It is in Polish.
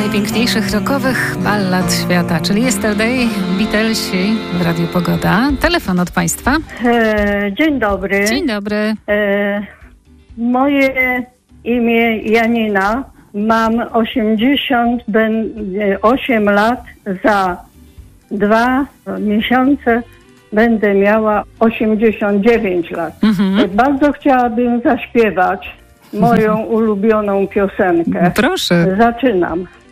najpiękniejszych rockowych ballad świata, czyli Yesterday, Beatlesi w Radiu Pogoda. Telefon od Państwa. Dzień dobry. Dzień dobry. Moje imię Janina. Mam 88 lat. Za 2 miesiące będę miała 89 lat. Bardzo chciałabym zaśpiewać moją ulubioną piosenkę. Proszę. Zaczynam.